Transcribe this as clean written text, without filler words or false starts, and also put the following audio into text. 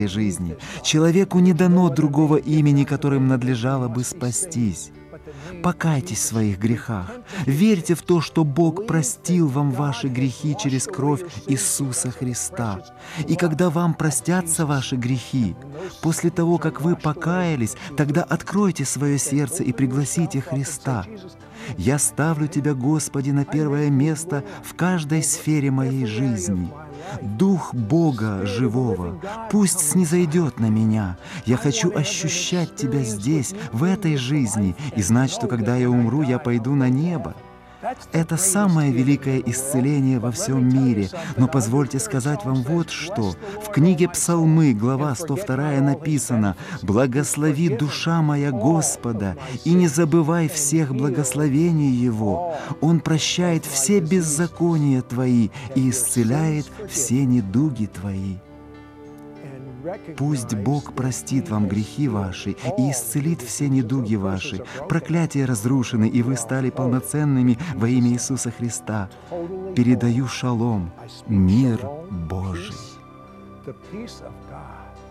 жизни. Человеку не дано другого имени, которым надлежало бы спастись. Покайтесь в своих грехах. Верьте в то, что Бог простил вам ваши грехи через кровь Иисуса Христа. И когда вам простятся ваши грехи, после того, как вы покаялись, тогда откройте свое сердце и пригласите Христа. «Я ставлю Тебя, Господи, на первое место в каждой сфере моей жизни. Дух Бога живого пусть снизойдет на меня. Я хочу ощущать Тебя здесь, в этой жизни, и знать, что когда я умру, я пойду на небо». Это самое великое исцеление во всем мире. Но позвольте сказать вам вот что. В книге Псалмы, глава 102 написано: «Благослови, душа моя, Господа, и не забывай всех благословений Его. Он прощает все беззакония твои и исцеляет все недуги твои». Пусть Бог простит вам грехи ваши и исцелит все недуги ваши. Проклятия разрушены, и вы стали полноценными во имя Иисуса Христа. Передаю шалом, мир Божий.